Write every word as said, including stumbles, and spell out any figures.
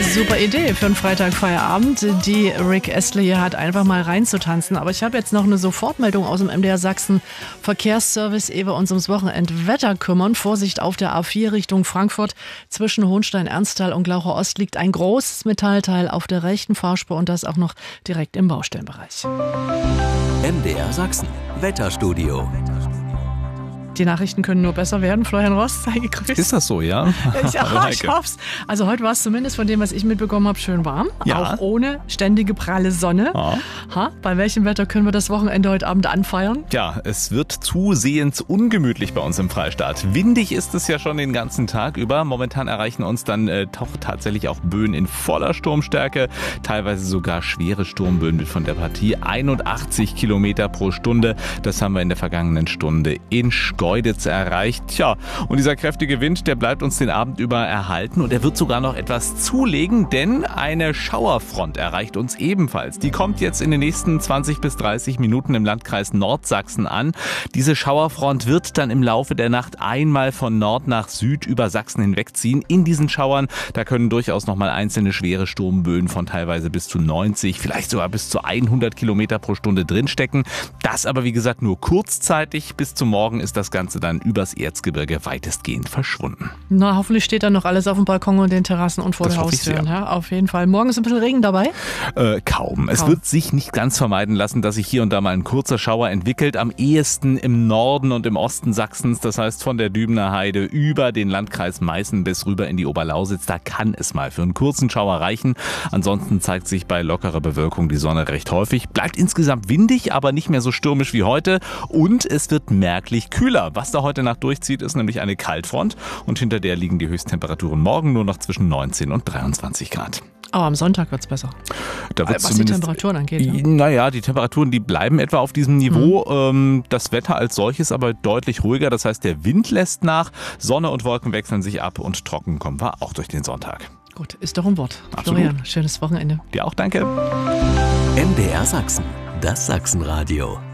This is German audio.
Super Idee für einen Freitagfeierabend, die Rick Astley hier hat, einfach mal reinzutanzen. Aber ich habe jetzt noch eine Sofortmeldung aus dem M D R Sachsen Verkehrsservice, ehe wir uns ums Wochenendwetter kümmern. Vorsicht auf der A vier Richtung Frankfurt. Zwischen Hohenstein-Ernsthal und Glaucher Ost liegt ein großes Metallteil auf der rechten Fahrspur und das auch noch direkt im Baustellenbereich. M D R Sachsen, Wetterstudio. Die Nachrichten können nur besser werden. Florian Ross, sei gegrüßt. Ist das so, ja? Ich, ja, ich hoff's. Also heute war es zumindest von dem, was ich mitbekommen habe, schön warm. Ja. Auch ohne ständige pralle Sonne. Ja. Ha, bei welchem Wetter können wir das Wochenende heute Abend anfeiern? Ja, es wird zusehends ungemütlich bei uns im Freistaat. Windig ist es ja schon den ganzen Tag über. Momentan erreichen uns dann äh, doch tatsächlich auch Böen in voller Sturmstärke. Teilweise sogar schwere Sturmböen mit von der Partie. einundachtzig Kilometer pro Stunde. Das haben wir in der vergangenen Stunde in Schkeuditz erreicht. Tja, und dieser kräftige Wind, der bleibt uns den Abend über erhalten und er wird sogar noch etwas zulegen, denn eine Schauerfront erreicht uns ebenfalls. Die kommt jetzt in den nächsten zwanzig bis dreißig Minuten im Landkreis Nordsachsen an. Diese Schauerfront wird dann im Laufe der Nacht einmal von Nord nach Süd über Sachsen hinwegziehen. In diesen Schauern, da können durchaus noch mal einzelne schwere Sturmböen von teilweise bis zu neunzig, vielleicht sogar bis zu hundert Kilometer pro Stunde drinstecken. Das aber wie gesagt nur kurzzeitig. Bis zum Morgen ist das Ganze dann übers Erzgebirge weitestgehend verschwunden. Na, hoffentlich steht dann noch alles auf dem Balkon und den Terrassen und vor Das der hoffe ich Haustür. sehr. Ja, auf jeden Fall. Morgen ist ein bisschen Regen dabei. Äh, kaum. Es Kaum. wird sich nicht ganz vermeiden lassen, dass sich hier und da mal ein kurzer Schauer entwickelt. Am ehesten im Norden und im Osten Sachsens. Das heißt von der Dübener Heide über den Landkreis Meißen bis rüber in die Oberlausitz. Da kann es mal für einen kurzen Schauer reichen. Ansonsten zeigt sich bei lockerer Bewölkung die Sonne recht häufig. Bleibt insgesamt windig, aber nicht mehr so stürmisch wie heute. Und es wird merklich kühler. Was da heute Nacht durchzieht, ist nämlich eine Kaltfront. Und hinter der liegen die Höchsttemperaturen morgen nur noch zwischen neunzehn und dreiundzwanzig Grad. Aber am Sonntag wird es besser. Da wird's Was die Temperaturen angeht. Ja. Naja, die Temperaturen, die bleiben etwa auf diesem Niveau. Mhm. Das Wetter als solches aber deutlich ruhiger. Das heißt, der Wind lässt nach, Sonne und Wolken wechseln sich ab und trocken kommen wir auch durch den Sonntag. Gut, ist doch ein Wort. Absolut. Florian, schönes Wochenende. Dir auch, danke. M D R Sachsen, das Sachsenradio.